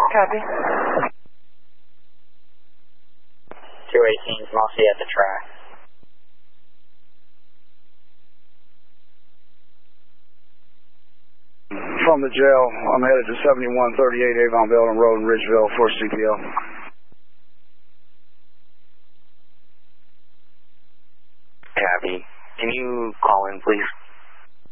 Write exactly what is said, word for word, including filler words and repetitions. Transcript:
Copy. two eighteen, mostly at the track. From the jail, I'm headed to seventy-one thirty-eight Avon Belden Road in Ridgeville for C P L. Copy. Can you call in, please?